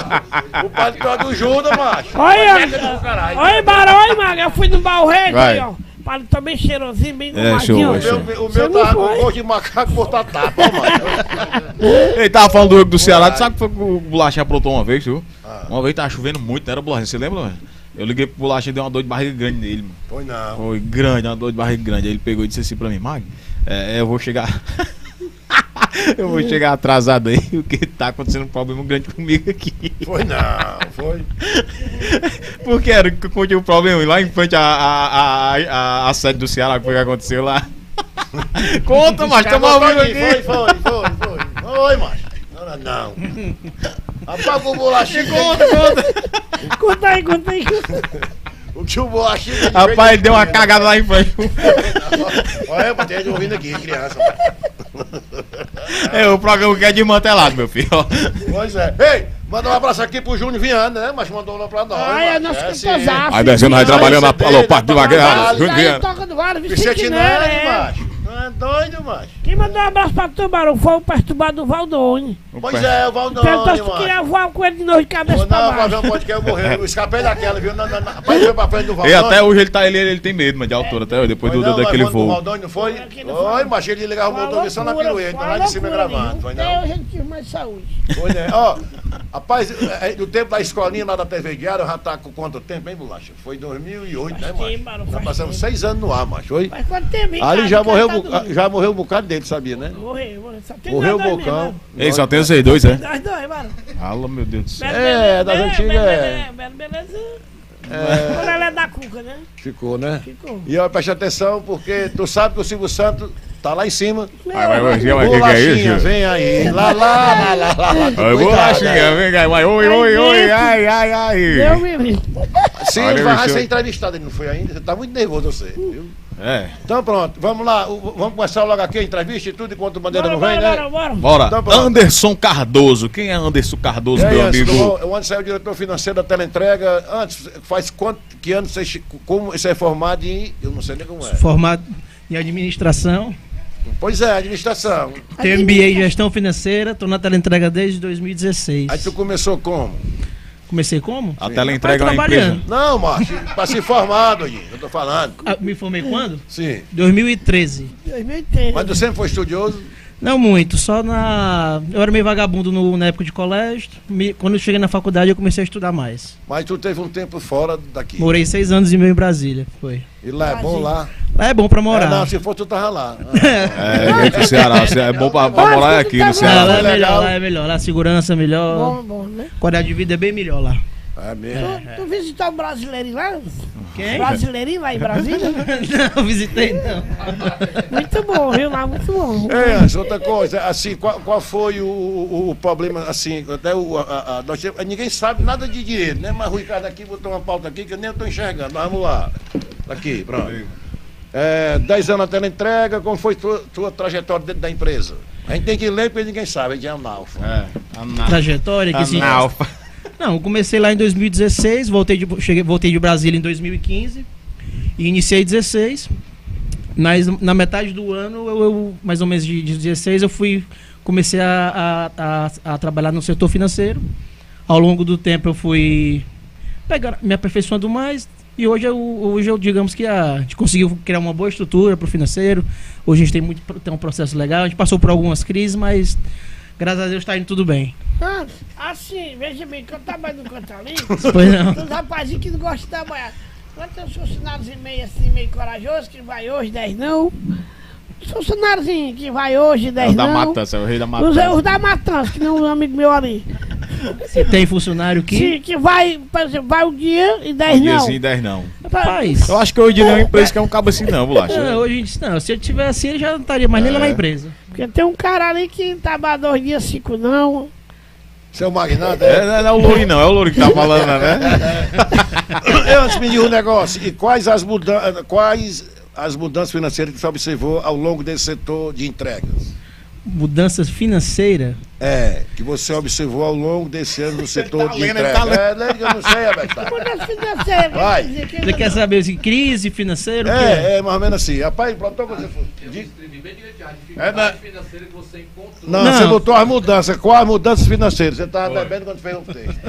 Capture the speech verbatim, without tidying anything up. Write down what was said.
O paletó do Judas, macho. Olha, olha, Barão, olha, Maga, eu fui no Balrete, ó. Paletó bem cheirosinho, bem gomadinho. É, o meu, o meu tava com gosto de macaco botar tapa, mano. Ele tava falando do jogo do Ceará, tu sabe que foi que o Bolacha aprontou uma vez, viu? Ah. Uma vez tava chovendo muito, não era Bolacha, você lembra, mano? Eu liguei pro Bolacha e dei uma dor de barriga grande nele, mano. Foi não. Foi grande, uma dor de barriga grande. Aí ele pegou e disse assim pra mim, Mag, é, eu vou chegar... eu vou chegar atrasado aí, porque tá acontecendo um problema grande comigo aqui. Foi não, foi. Porque era que eu contei o problema lá em frente à a, a, a, a sede do Ceará, que foi que aconteceu lá. Conta, macho, tamo ao vivo aqui. Foi, foi, foi, foi. Foi, macho. Não, não. Apaga o bolachinho. Conta, conta. Conta aí, conta aí. O tio bolachinho. Rapaz, ele deu uma cagada lá em frente. Olha, pra ter ouvindo aqui, criança. É o programa que é desmantelado, meu filho. Pois é. Ei, manda um abraço aqui pro Júnior Viana, né? Mas mandou um pra nós. Ai, é nosso cantosaço. Aí descendo, vai trabalhando na Alô, Parque de Vagueira. Júnior Viana. Toca do Vale, Vicente Nery, macho. Não é doido, macho. Quem mandou um abraço pra tu, Barão, foi o perturbado Valdone. Pois é, o Valdone, Perguntou se tu queria voar com ele de novo de cabeça pra baixo. Não, mas não pode que eu morrer. Eu escapei daquela, viu? Não, não, não. Rapaz, foi pra frente do Valdone. E até hoje ele, tá, ele, ele tem medo, mas de altura, até hoje, depois do, daquele voo. O Valdone não foi? Oi, mas ele ligava o motor só na pirueta, lá de cima gravando. Foi não? Até hoje ele tive mais saúde. Foi, né? Ó, rapaz, no tempo da escolinha lá da T V Guiara, já tá com quanto tempo, hein, Bolacha? Foi dois mil e oito, né, macho? Nós passamos seis anos no ar, macho, foi? Faz quanto tempo, hein? Ali já morreu, já morreu um bocado dele, sabia, né? Morreu, morreu. Só tem morreu o Bocão. Ei, só tem vocês dois, é? Nós dois, mano. Fala, meu Deus do céu. É, das antigas, é. Belo, beleza. É. Quando ela é da Cuca, né? Ficou, né? Ficou. E ó, preste atenção, porque tu sabe que o Silvio Santos tá lá em cima. Vai, vai, vai, vai, Bolachinha, vem aí. Lá, lá, lá, lá, lá, lá. Oi, Bolachinha, vem aí, vai. Oi, oi, oi, ai, ai, ai. Deu mesmo. Sim, vai ser entrevistado, ele não foi ainda. Você tá muito nervoso, você, viu? É. Então pronto, vamos lá, vamos começar logo aqui a entrevista e tudo enquanto o Bandeira bora, não vem, bora, né? Bora, bora. Bora. Então, Anderson Cardoso, quem é Anderson Cardoso, é, meu Anderson, amigo? O Anderson é o diretor financeiro da Teleentrega. Antes, faz quanto, que ano você, como você é formado em, eu não sei nem como é. Formado em administração. Pois é, administração. Tenho M B A em gestão financeira, estou na Teleentrega desde dois mil e dezesseis. Aí tu começou como? Comecei como? A Teleentrega é uma trabalhando. empresa. Não, macho, pra se formar, doidinho, eu tô falando. Ah, me formei quando? Sim. dois mil e treze. dois mil e treze. Mas tu sempre foi estudioso? Não muito, só na... Eu era meio vagabundo no, na época de colégio. Me... Quando eu cheguei na faculdade eu comecei a estudar mais. Mas tu teve um tempo fora daqui. Morei seis anos e meio em Brasília, foi. E lá é bom lá? Lá é bom pra morar. É, não, se for tu tava lá. É, vem pro Ceará, é bom pra, pra morar aqui no Ceará. Não, lá é melhor, lá é melhor. Lá a segurança é melhor. Bom, bom, né? A qualidade de vida é bem melhor lá. É mesmo? Tu, tu visitou o brasileirinho lá? Quem? Brasileirinho lá em Brasília? Não, visitei não. Muito bom, viu lá? Muito bom. É, Anderson, outra coisa, assim, qual, qual foi o, o, o problema, assim, até o, a, a, nós, ninguém sabe nada de direito, né? Mas o Ricardo aqui botou uma pauta aqui que eu nem estou enxergando. Mas vamos lá. Aqui, pronto. É, dez anos na Teleentrega, como foi tua, tua trajetória dentro da empresa? A gente tem que ler porque ninguém sabe, a gente é analfa. É, analfa. Trajetória que sim. Analfa. Não, eu comecei lá em dois mil e dezesseis, voltei de, cheguei, voltei de Brasília em dois mil e quinze e iniciei em dezesseis. Nas, na metade do ano, eu, eu, mais ou menos de, de dezesseis, eu fui, comecei a, a, a, a trabalhar no setor financeiro. Ao longo do tempo eu fui pegar, me aperfeiçoando mais e hoje eu, hoje eu digamos que a, a gente conseguiu criar uma boa estrutura para o financeiro. Hoje a gente tem, muito, tem um processo legal, a gente passou por algumas crises, mas graças a Deus está indo tudo bem. Ah, assim, veja bem, que eu trabalho no canto ali, Pois não. tem uns rapazinhos que não gostam de trabalhar. Mas tem uns funcionários meio assim, meio corajosos, que vai hoje, dez não. Os funcionários que vai hoje, dez É o da não. Matança, é o rei da Os, Matança. os da Matança, que não é um amigo meu ali. Se tem funcionário que... Sim, que vai, por exemplo, vai um dia e dez Um dia não. sim, dez não. Rapaz, Eu acho que hoje não é uma empresa que é um cabo assim não, Bolacha. não, hoje, não, se ele tivesse assim, ele já não estaria mais nem lá na empresa. Porque tem um cara ali que trabalha dois dias, cinco não. Seu magnata, É, é? não é o Louri não, é o Louri que tá falando, né? Eu antes me diz um negócio, e quais as, mudan quais as mudanças financeiras que você observou ao longo desse setor de entregas? Mudanças financeiras. É, que você observou ao longo desse ano no setor tá de lendo, ele entrega. tá lendo. É, lendo que eu não sei, Abel. Mudança financeira. Vai. quer dizer que Você quer saber se crise financeira? o que É, é mais ou menos assim. Rapaz, pronto, você foi. É, né? Não, Não. você botou as mudanças. Quais as mudanças financeiras? Você estava bebendo quando fez o texto.